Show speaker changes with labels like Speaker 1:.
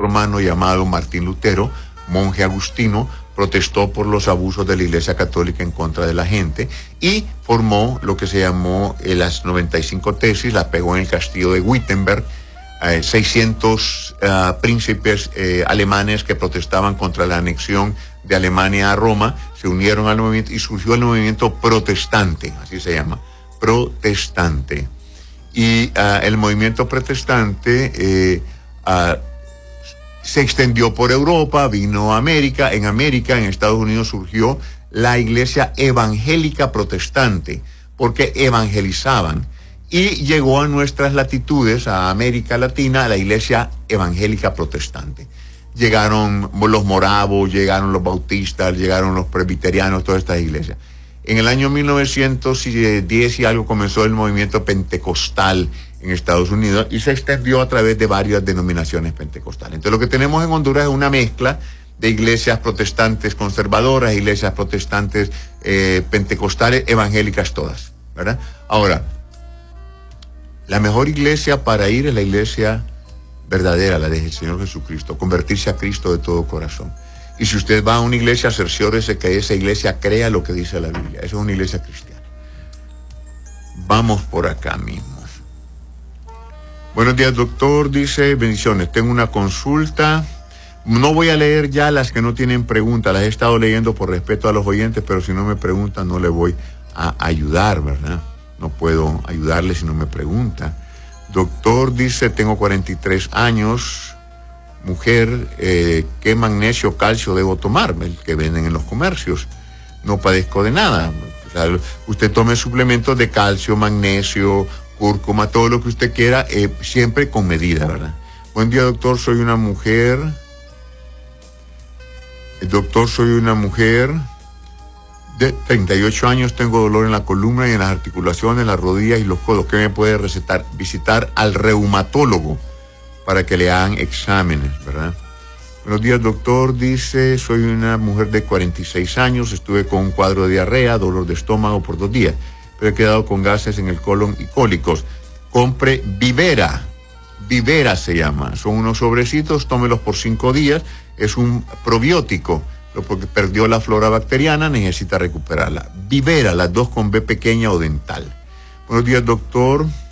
Speaker 1: romano llamado Martín Lutero, monje agustino, protestó por los abusos de la Iglesia Católica en contra de la gente y formó lo que se llamó las 95 tesis, la pegó en el castillo de Wittenberg. 600 príncipes alemanes que protestaban contra la anexión de Alemania a Roma se unieron al movimiento y surgió el movimiento protestante, así se llama, protestante. Y el movimiento protestante se extendió por Europa, vino a América. En Estados Unidos surgió la iglesia evangélica protestante, porque evangelizaban. Y llegó a nuestras latitudes, a América Latina, la iglesia evangélica protestante. Llegaron los moravos, llegaron los bautistas, llegaron los presbiterianos, todas estas iglesias. En el año 1910 y algo comenzó el movimiento pentecostal en Estados Unidos y se extendió a través de varias denominaciones pentecostales. Entonces lo que tenemos en Honduras es una mezcla de iglesias protestantes conservadoras, iglesias protestantes pentecostales, evangélicas todas, ¿verdad? Ahora, la mejor iglesia para ir es la iglesia verdadera, la del Señor Jesucristo, convertirse a Cristo de todo corazón. Y si usted va a una iglesia, cerciórese que esa iglesia crea lo que dice la Biblia. Esa es una iglesia cristiana. Vamos por acá mismo. Buenos días, doctor. Dice, bendiciones. Tengo una consulta. No voy a leer ya las que no tienen pregunta. Las he estado leyendo por respeto a los oyentes, pero si no me preguntan no le voy a ayudar, ¿verdad? No puedo ayudarle si no me pregunta. Doctor, dice, tengo 43 años, mujer, ¿qué magnesio, calcio debo tomar? El que venden en los comercios. No padezco de nada. O sea, usted tome suplementos de calcio, magnesio, cúrcuma, todo lo que usted quiera, siempre con medida, ¿verdad? Buen día, doctor, soy una mujer. Doctor, soy una mujer de 38 años, tengo dolor en la columna y en las articulaciones, las rodillas y los codos. ¿Qué me puede recetar? Visitar al reumatólogo para que le hagan exámenes, ¿verdad? Buenos días, doctor. Dice, soy una mujer de 46 años, estuve con un cuadro de diarrea, dolor de estómago por 2 días, pero he quedado con gases en el colon y cólicos. Compre Vivera. Vivera se llama. Son unos sobrecitos, tómelos por 5 días. Es un probiótico. Porque perdió la flora bacteriana, necesita recuperarla. Vivera, las 2 con B pequeña o dental. Buenos días, doctor.